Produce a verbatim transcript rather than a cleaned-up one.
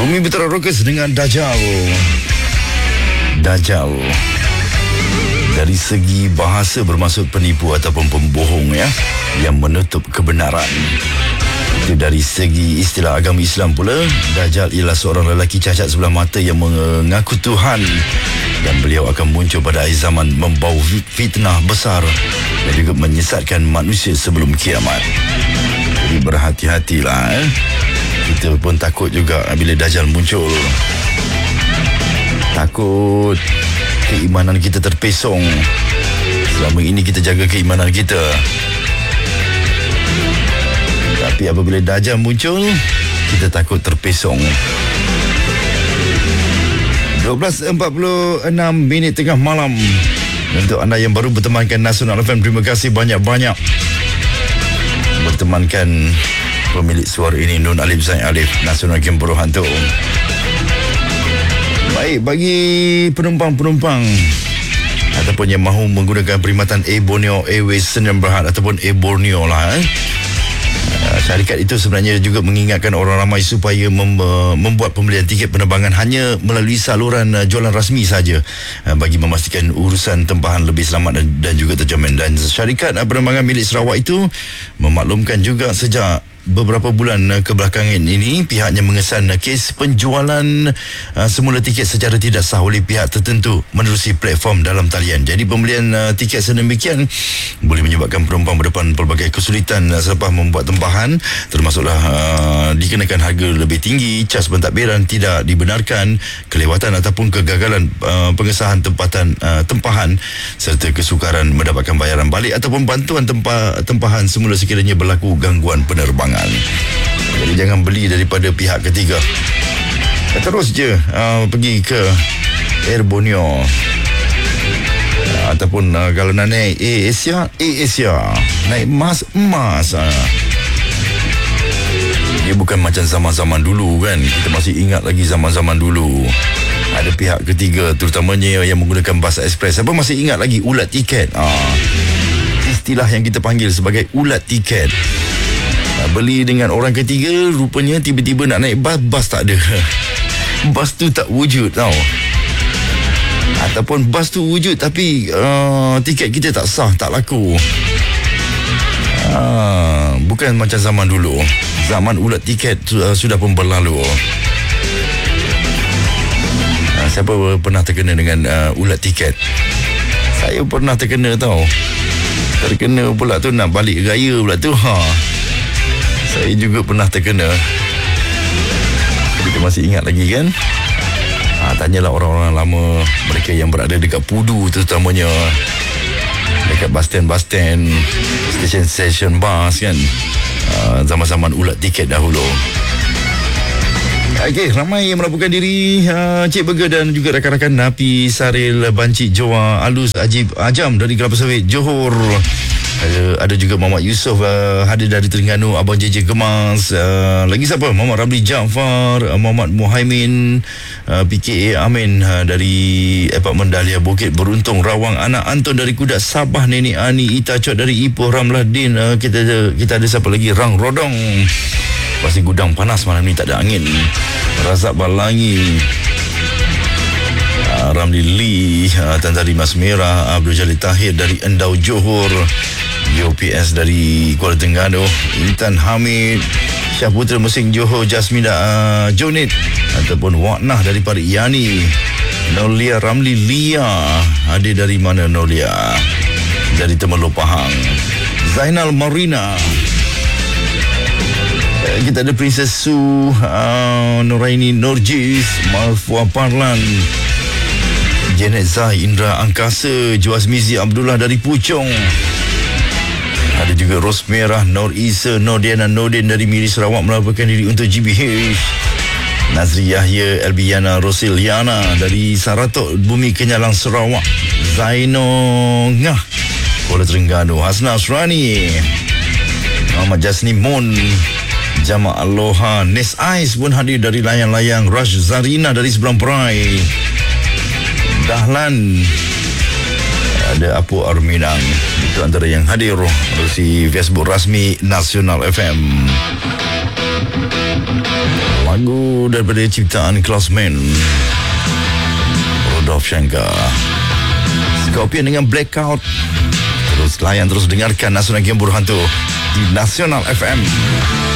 Bumi Putra Rockers dengan Dajjal. Dajjal dari segi bahasa bermaksud penipu ataupun pembohong, ya, yang menutup kebenaran. Itu dari segi istilah agama Islam pula. Dajjal ialah seorang lelaki cacat sebelah mata yang mengaku Tuhan, dan beliau akan muncul pada akhir zaman membawa fitnah besar dan juga menyesatkan manusia sebelum kiamat. Jadi berhati-hatilah, eh. Kita pun takut juga bila Dajjal muncul. Takut keimanan kita terpesong. Selama ini kita jaga keimanan kita, tapi apabila Dajjal muncul, kita takut terpesong. dua belas empat puluh enam minit tengah malam. Untuk anda yang baru bertemankan Nasional F M, terima kasih banyak-banyak bertemankan pemilik suara ini, Nun Alif Zain Alif, Nasional Game Berhantu. Baik, bagi penumpang-penumpang ataupun yang mahu menggunakan perkhidmatan Air Borneo Airways Sdn Bhd ataupun Air Borneo lah, eh. Syarikat itu sebenarnya juga mengingatkan orang ramai supaya mem- membuat pembelian tiket penerbangan hanya melalui saluran uh, jualan rasmi saja, uh, bagi memastikan urusan tempahan lebih selamat dan, dan juga terjamin. Dan syarikat uh, penerbangan milik Sarawak itu memaklumkan juga sejak beberapa bulan uh, kebelakangan ini pihaknya mengesan uh, kes penjualan uh, semula tiket secara tidak sah oleh pihak tertentu menerusi platform dalam talian. Jadi pembelian uh, tiket sedemikian boleh menyebabkan penumpang berdepan pelbagai kesulitan uh, selepas membuat tempahan, termasuklah uh, dikenakan harga lebih tinggi, cas pentadbiran tidak dibenarkan, kelewatan ataupun kegagalan uh, pengesahan tempatan uh, tempahan, serta kesukaran mendapatkan bayaran balik ataupun bantuan tempa, tempahan semula sekiranya berlaku gangguan penerbangan. Jadi jangan beli daripada pihak ketiga. Terus je uh, pergi ke Air Borneo, uh, ataupun uh, kalau nak naik Air Asia, Air Asia, naik emas, emas. uh. Dia bukan macam zaman-zaman dulu kan. Kita masih ingat lagi zaman-zaman dulu ada pihak ketiga, terutamanya yang menggunakan bas ekspres. Apa masih ingat lagi ulat tiket? uh, Istilah yang kita panggil sebagai ulat tiket. Beli dengan orang ketiga, rupanya tiba-tiba nak naik bas, bas tak ada. Bas tu tak wujud tau. Ataupun bas tu wujud tapi uh, tiket kita tak sah, tak laku. uh, Bukan macam zaman dulu. Zaman ulat tiket uh, sudah pun berlalu. uh, Siapa pernah terkena dengan uh, ulat tiket? Saya pernah terkena tau. Terkena pula tu nak balik raya pula tu. Ha, saya juga pernah terkena. Kita masih ingat lagi kan? Ha, tanyalah orang-orang lama, mereka yang berada dekat Pudu terutamanya, dekat bus stand-bus stand, stesen-stesen bas kan, ha, zaman-zaman ulat tiket dahulu. Okey, ramai yang melaporkan diri. uh, Cik Burger dan juga rakan-rakan Napi Saril Bancik Joa Alus Ajib Ajam dari Kelapa Sawit Johor. Ada, ada juga Muhammad Yusof uh, hadir dari Terengganu, Abang J J Gemas. uh, Lagi siapa? Muhammad Ramli Jaafar, uh, Muhammad Muhaimin, uh, P K A Amin uh, dari Apartmen Dahlia Bukit Beruntung Rawang, Anak Anton dari Kudat Sabah, Nenek Ani Ita Cot dari Ipoh, Ramlah Din. uh, Kita ada, kita ada siapa lagi? Rang Rodong. Pasti gudang panas malam ni, tak ada angin. Razak Balangi, uh, Ramli Lee, uh, Tan Tari Mas Merah, Abdul Jalil Tahir dari Endau Johor, U P S dari Kuala Terengganu, Intan Hamid, Syahputra Mesing Johor, Jasmina uh, Jonit ataupun Waknah dari Parik Yani, Nolia Ramli Lia. Hadir dari mana Nolia? Dari Temerloh Pahang. Zainal Marina. Kita ada Princess Su, uh, Nuraini Nurjis, Malfua Parlan, Janet Zai, Indra Angkasa, Juaz Mizi Abdullah dari Puchong. Ada juga Ros Merah, Nur Isa, Nordiana Nordin dari Miri Sarawak melaporkan diri untuk G B H. Nazri Yahya, Elbiana Rosiliana dari Saratok Bumi Kenyalang Sarawak. Zaino Ngah, Kuala Terengganu. Hasna Asrani, Muhammad Jasni Mon, Jama' Aloha. Nes Ais pun hadir dari layang-layang. Rush Zarina dari Seberang Perai. Dahlan, ada Apu Arminang. Itu antara yang hadir melalui Facebook rasmi Nasional F M. Lagu daripada ciptaan Klausman, Rudolf Schenker, Scorpion dengan Blackout. Terus layan, terus dengarkan Nasional Game Buruh Hantu di Nasional F M.